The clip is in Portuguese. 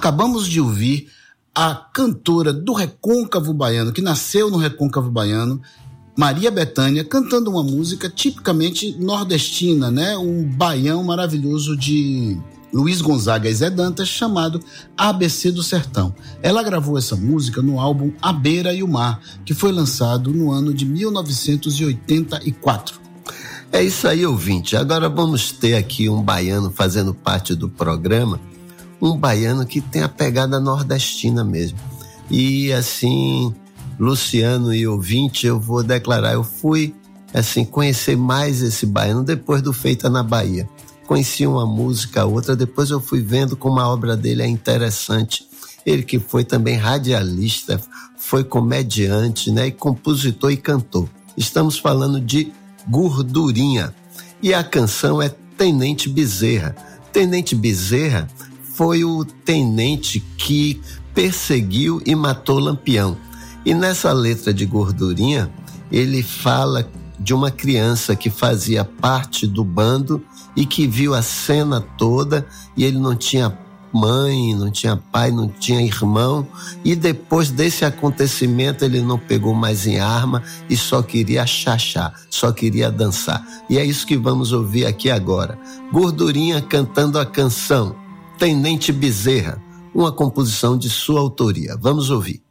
Acabamos de ouvir a cantora do Recôncavo Baiano, que nasceu no Recôncavo Baiano, Maria Bethânia, cantando uma música tipicamente nordestina, né? Um baião maravilhoso de Luiz Gonzaga e Zé Dantas, chamado ABC do Sertão. Ela gravou essa música no álbum A Beira e o Mar, que foi lançado no ano de 1984. É isso aí, ouvinte. Agora vamos ter aqui um baiano fazendo parte do programa, um baiano que tem a pegada nordestina mesmo. E assim, Luciano e ouvinte, eu vou declarar, eu fui assim conhecer mais esse baiano depois do Feita na Bahia. Conheci uma música, outra, depois eu fui vendo como a obra dele é interessante. Ele que foi também radialista, foi comediante, né, e compositor e cantor. Estamos falando de Gordurinha. E a canção é Tenente Bezerra. Tenente Bezerra foi o tenente que perseguiu e matou Lampião. E nessa letra de Gordurinha, ele fala de uma criança que fazia parte do bando e que viu a cena toda, e ele não tinha mãe, não tinha pai, não tinha irmão, e depois desse acontecimento ele não pegou mais em arma e só queria chachar, só queria dançar. E é isso que vamos ouvir aqui agora. Gordurinha cantando a canção Tenente Bezerra, uma composição de sua autoria. Vamos ouvir.